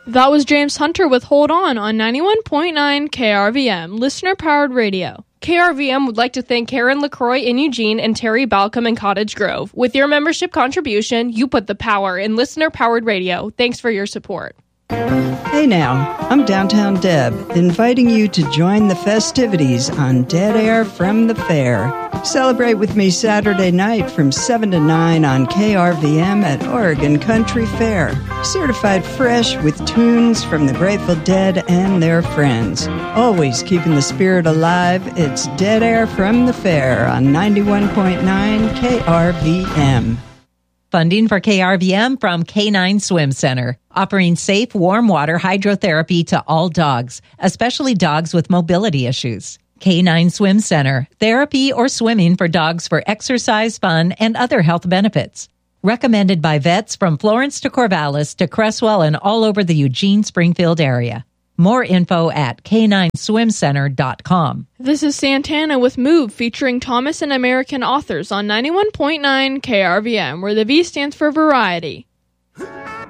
That was James Hunter with Hold On 91.9 KRVM, listener-powered radio. KRVM would like to thank Karen LaCroix in Eugene and Terry Balcom in Cottage Grove. With your membership contribution, you put the power in listener-powered radio. Thanks for your support. Hey now, I'm Downtown Deb, inviting you to join the festivities on Dead Air from the Fair. Celebrate with me Saturday night from 7 to 9 on KRVM at Oregon Country Fair. Certified fresh with tunes from the Grateful Dead and their friends. Always keeping the spirit alive, it's Dead Air from the Fair on 91.9 KRVM. Funding for KRVM from K9 Swim Center, offering safe, warm water hydrotherapy to all dogs, especially dogs with mobility issues. K9 Swim Center, therapy or swimming for dogs for exercise, fun, and other health benefits. Recommended by vets from Florence to Corvallis to Cresswell and all over the Eugene-Springfield area. More info at k9swimcenter.com. This is Santana with Move, featuring Thomas and American authors on 91.9 KRVM, where the V stands for variety.